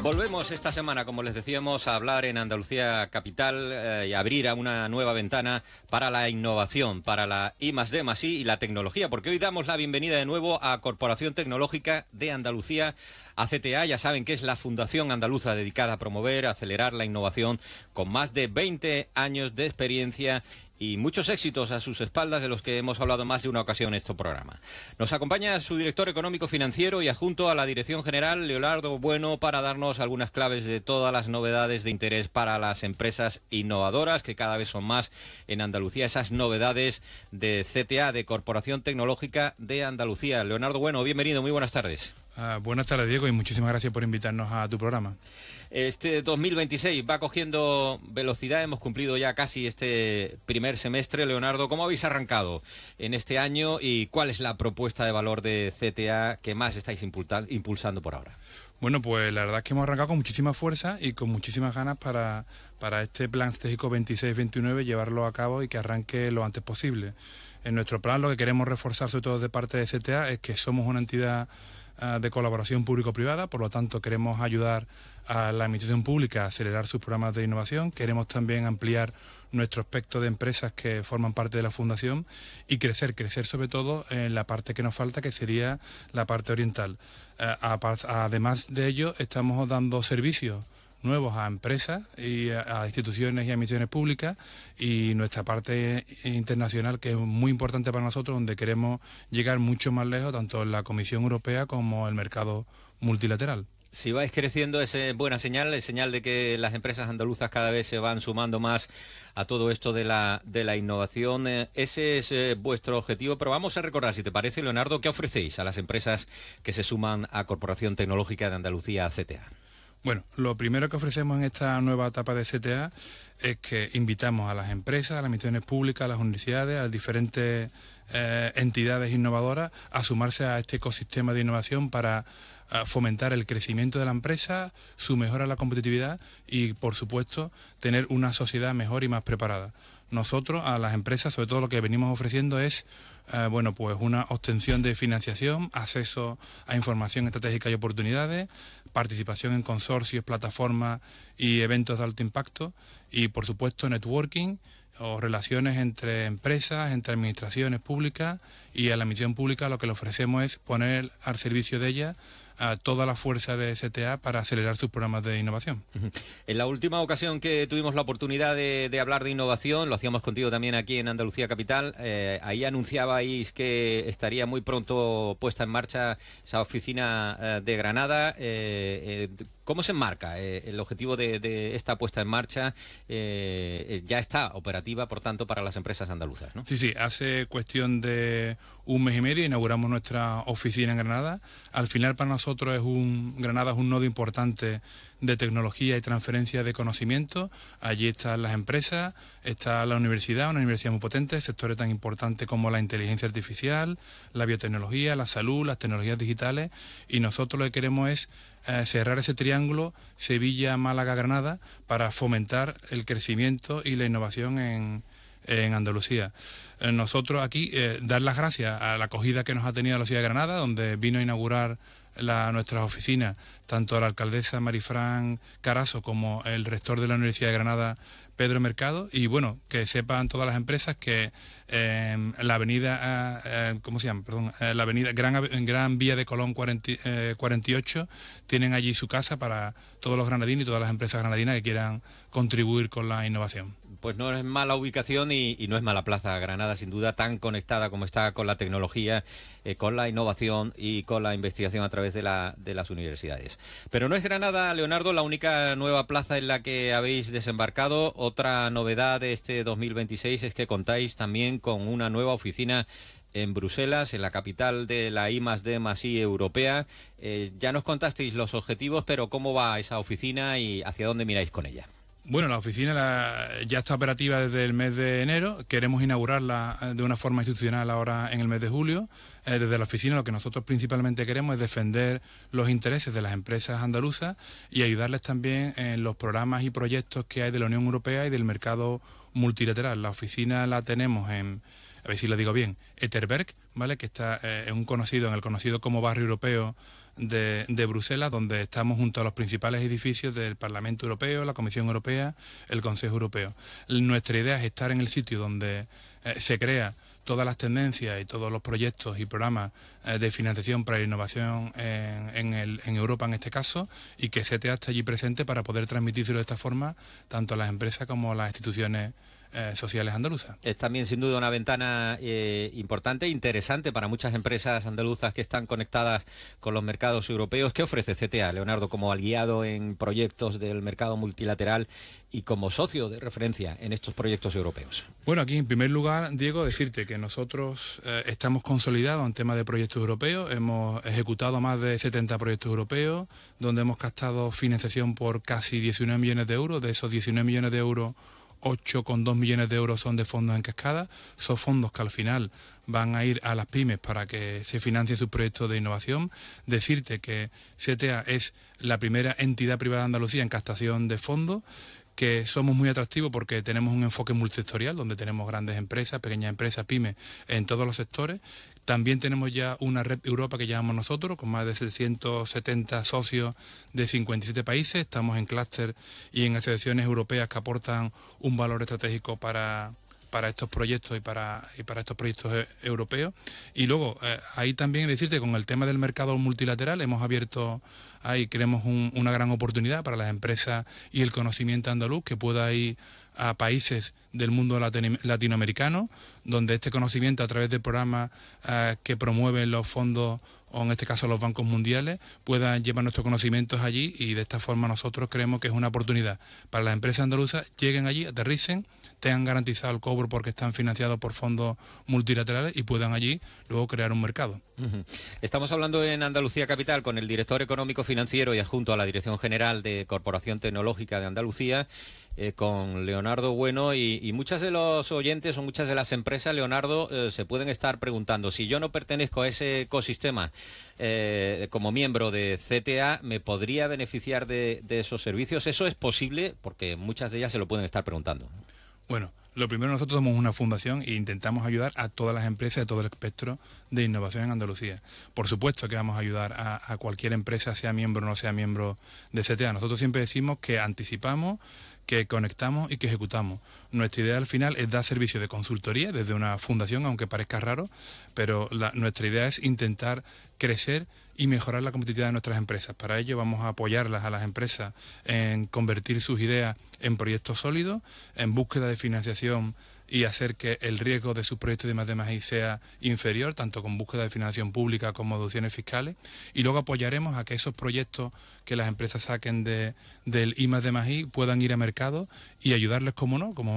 Volvemos esta semana, como les decíamos, a hablar en Andalucía Capital y abrir a una nueva ventana para la innovación, para la I+D+I y la tecnología, porque hoy damos la bienvenida de nuevo a Corporación Tecnológica de Andalucía, a CTA. Ya saben que es la fundación andaluza dedicada a promover, acelerar la innovación, con más de 20 años de experiencia y muchos éxitos a sus espaldas, de los que hemos hablado más de una ocasión en este programa. Nos acompaña su director económico financiero y adjunto a la Dirección General, Leonardo Bueno, para darnos algunas claves de todas las novedades de interés para las empresas innovadoras, que cada vez son más en Andalucía, esas novedades de CTA, de Corporación Tecnológica de Andalucía. Leonardo Bueno, bienvenido, muy buenas tardes. Buenas tardes, Diego, y muchísimas gracias por invitarnos a tu programa. Este 2026 va cogiendo velocidad, hemos cumplido ya casi este primer semestre. Leonardo, ¿cómo habéis arrancado en este año y cuál es la propuesta de valor de CTA que más estáis impulsando por ahora? Bueno, pues la verdad es que hemos arrancado con muchísima fuerza y con muchísimas ganas para este plan estratégico 26-29 llevarlo a cabo y que arranque lo antes posible. En nuestro plan lo que queremos reforzar, sobre todo de parte de CTA, es que somos una entidad de colaboración público-privada, por lo tanto queremos ayudar a la administración pública a acelerar sus programas de innovación. Queremos también ampliar nuestro espectro de empresas que forman parte de la fundación y crecer sobre todo en la parte que nos falta, que sería la parte oriental. Además de ello, estamos dando servicios nuevos a empresas y a instituciones y a misiones públicas, y nuestra parte internacional, que es muy importante para nosotros, donde queremos llegar mucho más lejos, tanto en la Comisión Europea como el mercado multilateral. Si vais creciendo, es buena señal, es señal de que las empresas andaluzas cada vez se van sumando más a todo esto de la innovación. Ese es vuestro objetivo, pero vamos a recordar, si te parece, Leonardo, ¿qué ofrecéis a las empresas que se suman a Corporación Tecnológica de Andalucía, CTA? Bueno, lo primero que ofrecemos en esta nueva etapa de CTA es que invitamos a las empresas, a las misiones públicas, a las universidades, a las diferentes entidades innovadoras a sumarse a este ecosistema de innovación para fomentar el crecimiento de la empresa, su mejora en la competitividad y, por supuesto, tener una sociedad mejor y más preparada. Nosotros, a las empresas, sobre todo lo que venimos ofreciendo es pues una obtención de financiación, acceso a información estratégica y oportunidades, participación en consorcios, plataformas y eventos de alto impacto y, por supuesto, networking o relaciones entre empresas, entre administraciones públicas, y a la misión pública lo que le ofrecemos es poner al servicio de ella a toda la fuerza de CTA para acelerar sus programas de innovación. En la última ocasión que tuvimos la oportunidad de hablar de innovación, lo hacíamos contigo también aquí en Andalucía Capital, ahí anunciabais que estaría muy pronto puesta en marcha esa oficina de Granada. ¿Cómo se enmarca el objetivo de esta puesta en marcha? Ya está operativa, por tanto, para las empresas andaluzas, ¿no? Sí, hace cuestión de un mes y medio inauguramos nuestra oficina en Granada. Al final, para nosotros Granada es un nodo importante de tecnología y transferencia de conocimiento. Allí están las empresas, está la universidad, una universidad muy potente, sectores tan importantes como la inteligencia artificial, la biotecnología, la salud, las tecnologías digitales, y nosotros lo que queremos es cerrar ese triángulo Sevilla, Málaga, Granada para fomentar el crecimiento y la innovación en Andalucía. Nosotros aquí dar las gracias a la acogida que nos ha tenido la ciudad de Granada, donde vino a inaugurar nuestras oficinas tanto la alcaldesa Marifran Carazo como el rector de la Universidad de Granada, Pedro Mercado, y bueno, que sepan todas las empresas que la avenida, la avenida Gran Vía de Colón 48, tienen allí su casa para todos los granadinos y todas las empresas granadinas que quieran contribuir con la innovación. Pues no es mala ubicación y no es mala plaza Granada, sin duda, tan conectada como está con la tecnología, con la innovación y con la investigación a través de las universidades. Pero no es Granada, Leonardo, la única nueva plaza en la que habéis desembarcado. Otra novedad de este 2026 es que contáis también con una nueva oficina en Bruselas, en la capital de la I+D+I europea. Ya nos contasteis los objetivos, pero ¿cómo va esa oficina y hacia dónde miráis con ella? Bueno, la oficina ya está operativa desde el mes de enero. Queremos inaugurarla de una forma institucional ahora en el mes de julio. Desde la oficina lo que nosotros principalmente queremos es defender los intereses de las empresas andaluzas y ayudarles también en los programas y proyectos que hay de la Unión Europea y del mercado multilateral. La oficina la tenemos en, a ver si lo digo bien, Etterberg, ¿vale? Que está en el conocido como barrio europeo de Bruselas, donde estamos junto a los principales edificios del Parlamento Europeo, la Comisión Europea, el Consejo Europeo. Nuestra idea es estar en el sitio donde se crea todas las tendencias y todos los proyectos y programas de financiación para la innovación en Europa en este caso, y que CTA esté allí presente para poder transmitírselo de esta forma tanto a las empresas como a las instituciones sociales andaluzas. Es también sin duda una ventana importante e interesante para muchas empresas andaluzas que están conectadas con los mercados europeos. ¿Qué ofrece CTA, Leonardo, como aliado en proyectos del mercado multilateral y como socio de referencia en estos proyectos europeos? Bueno, aquí en primer lugar, Diego, decirte que nosotros estamos consolidados en tema de proyectos europeos. Hemos ejecutado más de 70 proyectos europeos, donde hemos captado financiación por casi 19 millones de euros. De esos 19 millones de euros, 8,2 millones de euros son de fondos en cascada. Son fondos que al final van a ir a las pymes para que se financien sus proyectos de innovación. Decirte que CTA es la primera entidad privada de Andalucía en captación de fondos, que somos muy atractivos porque tenemos un enfoque multisectorial, donde tenemos grandes empresas, pequeñas empresas, pymes, en todos los sectores. También tenemos ya una red Europa que llamamos nosotros, con más de 770 socios de 57 países. Estamos en clúster y en asociaciones europeas que aportan un valor estratégico para estos proyectos y para estos proyectos europeos. Y luego, ahí también decirte, con el tema del mercado multilateral, hemos abierto ahí, creemos una gran oportunidad para las empresas y el conocimiento andaluz, que pueda ir a países del mundo latinoamericano, donde este conocimiento, a través de programas que promueven los fondos, o en este caso los bancos mundiales, puedan llevar nuestros conocimientos allí, y de esta forma nosotros creemos que es una oportunidad para las empresas andaluzas. Lleguen allí, aterricen, tengan garantizado el cobro porque están financiados por fondos multilaterales y puedan allí luego crear un mercado. Estamos hablando en Andalucía Capital con el director económico financiero y adjunto a la Dirección General de Corporación Tecnológica de Andalucía, con Leonardo Bueno, y muchos de los oyentes o muchas de las empresas, Leonardo, se pueden estar preguntando: si yo no pertenezco a ese ecosistema como miembro de CTA, ¿me podría beneficiar de esos servicios? ¿Eso es posible? Porque muchas de ellas se lo pueden estar preguntando. Bueno, lo primero, nosotros somos una fundación e intentamos ayudar a todas las empresas de todo el espectro de innovación en Andalucía. Por supuesto que vamos a ayudar a cualquier empresa, sea miembro o no sea miembro de CTA. Nosotros siempre decimos que anticipamos, que conectamos y que ejecutamos. Nuestra idea al final es dar servicio de consultoría desde una fundación, aunque parezca raro, pero nuestra idea es intentar crecer y mejorar la competitividad de nuestras empresas. Para ello vamos a apoyarlas a las empresas en convertir sus ideas en proyectos sólidos, en búsqueda de financiación y hacer que el riesgo de sus proyectos de I+D+I sea inferior, tanto con búsqueda de financiación pública como deducciones fiscales. Y luego apoyaremos a que esos proyectos que las empresas saquen del I+D+I puedan ir a mercado y ayudarles, como no, como